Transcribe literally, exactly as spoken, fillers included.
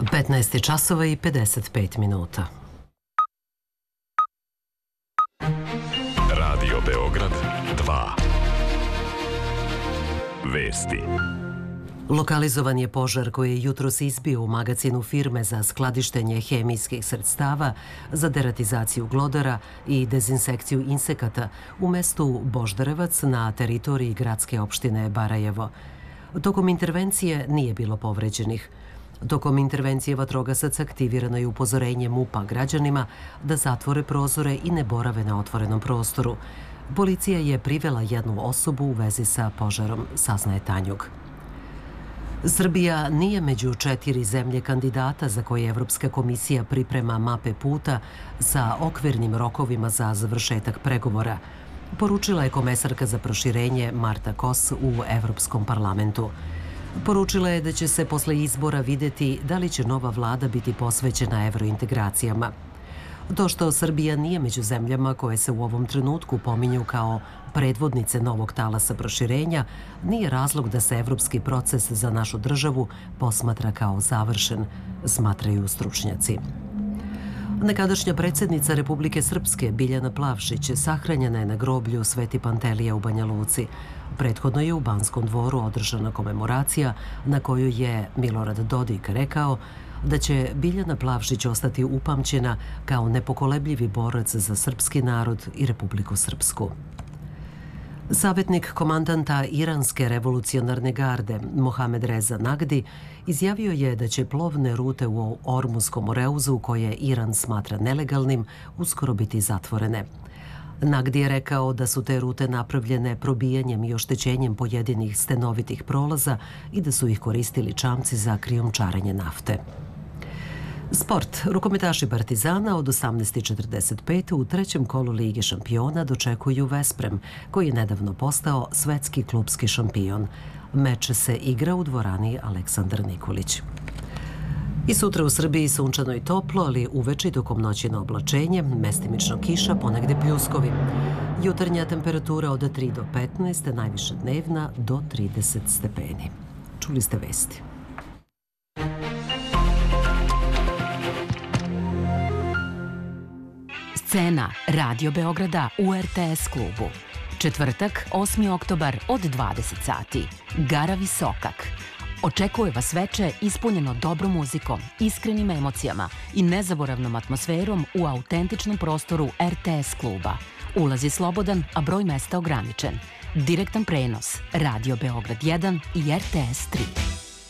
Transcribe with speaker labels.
Speaker 1: petnaest časova i pedeset pet minuta.
Speaker 2: Radio Beograd dva. Vesti.
Speaker 1: Lokalizovan je požar koji je jutros izbio u magacinu firme za skladištenje hemijskih sredstava za deratizaciju glodara i dezinsekciju insekata u mestu Boždarevac na teritoriji gradske opštine Barajevo. Tokom intervencije nije bilo povređenih. Tokom intervencije vatrogasac aktivirano je upozorenje MUP-a građanima da zatvore prozore i ne borave na otvorenom prostoru. Policija je privela jednu osobu u vezi sa požarom, saznaje Tanjug. Srbija nije među četiri zemlje kandidata za koje Evropska komisija priprema mape puta sa okvirnim rokovima za završetak pregovora, poručila je komesarka za proširenje Marta Kos u Evropskom parlamentu. Poručila je da će se posle izbora videti da li će nova vlada biti posvećena evrointegracijama. To što Srbija nije među zemljama koje se u ovom trenutku pominju kao predvodnice novog talasa proširenja nije razlog da se evropski proces za našu državu posmatra kao završen, smatraju stručnjaci. Nekadašnja predsjednica Republike Srpske Biljana Plavšić sahranjena je na groblju Sveti Pantelija u Banja Luci. Prethodno je u Banskom dvoru održana komemoracija na kojoj je Milorad Dodik rekao da će Biljana Plavšić ostati upamćena kao nepokolebljivi borac za srpski narod i Republiku Srpsku. Savjetnik komandanta Iranske revolucionarne garde Mohamed Reza Nagdi izjavio je da će plovne rute u Ormuskom Moreuzu, koje Iran smatra nelegalnim, uskoro biti zatvorene. Nagdi je rekao da su te rute napravljene probijanjem i oštećenjem pojedinih stenovitih prolaza i da su ih koristili čamci za krijumčarenje nafte. Sport. Rukometaši Partizana od osamnaest četrdeset pet u trećem kolu Lige šampiona dočekuju Vesprem, koji je nedavno postao svetski klupski šampion. Meč se igra u dvorani Aleksandar Nikolić. I sutra u Srbiji sunčano i toplo, ali uveče i tokom noći na oblačenje, mestimično kiša, ponegde pljuskovi. Jutarnja temperatura od tri do petnaest, najviše dnevna do trideset stepeni. Čuli ste vesti.
Speaker 3: Scena Radio Beograda u R T S klubu. Četvrtak, osmi oktobar od dvadeset sati. Gara Visokak. Očekuje vas veče ispunjeno dobrom muzikom, iskrenim emocijama i nezaboravnom atmosferom u autentičnom prostoru R T S kluba. Ulaz je slobodan, a broj mesta ograničen. Direktan prenos Radio Beograd jedan i R T S tri.